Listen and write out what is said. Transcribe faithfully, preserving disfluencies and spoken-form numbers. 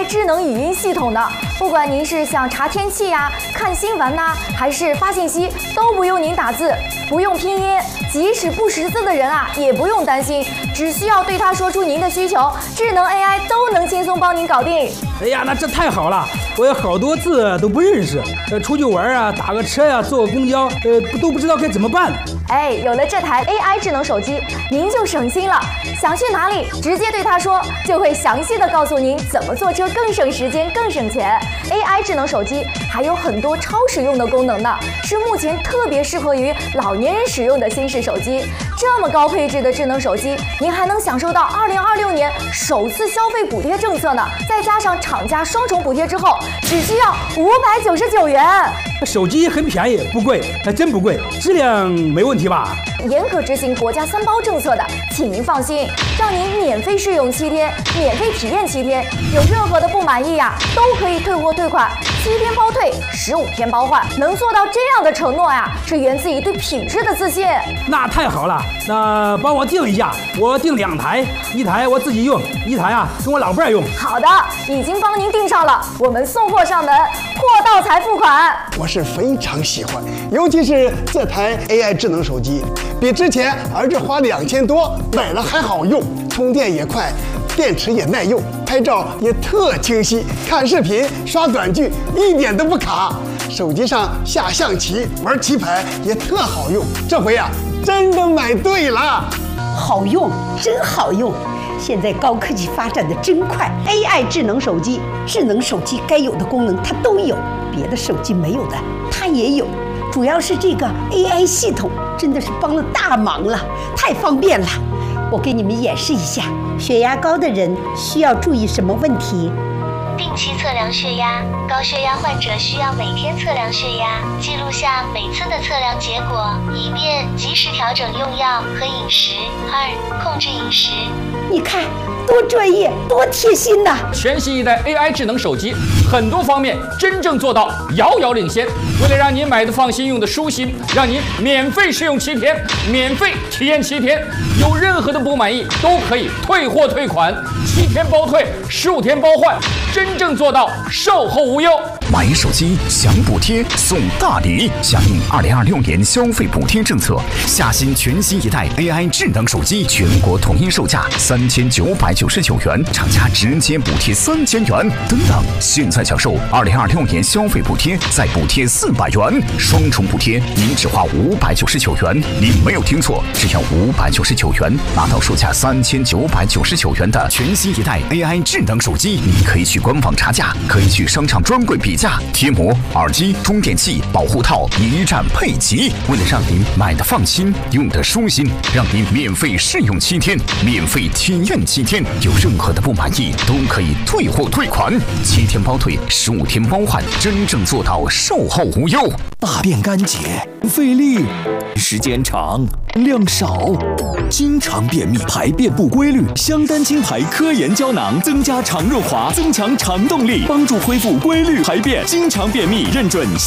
智能语音系统的，不管您是想查天气呀、看新闻呐、还是发信息，都不用您打字，不用拼音，即使不识字的人啊，也不用担心，只需要对它说出您的需求，智能 A I 都能轻松帮您搞定。 哎呀，那这太好了！我有好多字都不认识，呃，出去玩啊，打个车呀、啊，坐个公交，呃，都不知道该怎么办。 哎，有了这台 A I 智能手机，您就省心了。想去哪里，直接对它说，就会详细的告诉您怎么坐车更省时间、更省钱。A I 智能手机还有很多超实用的功能呢，是目前特别适合于老年人使用的新式手机。这么高配置的智能手机，您还能享受到二零二六年首次消费补贴政策呢，再加上厂家双重补贴之后，只需要五百九十九元。 手机很便宜，不贵，还真不贵，质量没问题吧？ 严格执行国家三包政策的，请您放心，让您免费试用七天，免费体验七天，有任何的不满意呀、啊，都可以退货退款，七天包退，十五天包换。能做到这样的承诺呀，是源自于对品质的自信。 那太好了，那帮我订一下，我订两台，一台我自己用，一台啊跟我老伴儿用。 好的，已经帮您订上了，我们送货上门，货到才付款。 我是非常喜欢，尤其是这台 A I 智能手机，比之前儿子花两千多买了还好用，充电也快，电池也耐用，拍照也特清晰，看视频刷短剧一点都不卡，手机上下象棋玩棋牌也特好用。这回啊，真的买对了， 好用，真好用。现在高科技发展的真快 ，A I 智能手机，智能手机该有的功能它都有，别的手机没有的它也有。主要是这个 A I 系统真的是帮了大忙了，太方便了。我给你们演示一下，血压高的人需要注意什么问题？ 定期测量血压，高血压患者需要每天测量血压，记录下每次的测量结果，以便及时调整用药和饮食。二、控制饮食。 你看，多专业，多贴心呐！ 全新一代 A I 智能手机，很多方面真正做到遥遥领先。为了让您买的放心，用的舒心，让您免费试用七天，免费体验七天，有任何的不满意都可以退货退款，七天包退，十五天包换，真正做到售后无忧。 买手机享补贴送大礼，响应二零二六年消费补贴政策，夏新全新一代 A I 智能手机全国统一售价三千九百九十九元，厂家直接补贴三千元。等等，现在享受二零二六年消费补贴，再补贴四百元，双重补贴，您只花五百九十九元。您没有听错，只要五百九十九元，拿到售价三千九百九十九元的全新一代 A I 智能手机。您可以去官网查价，可以去商场专柜比价。贴膜、耳机、充电器、保护套一站配齐，为了让您买的放心，用的舒心，让您免费试用七天，免费体验七天，有任何的不满意都可以退货退款，七天包退，十五天包换，真正做到售后无忧。 大便干结，费力，时间长，量少，经常便秘，排便不规律。香丹清排科研胶囊增加肠润滑，增强肠动力，帮助恢复规律排便。经常便秘认准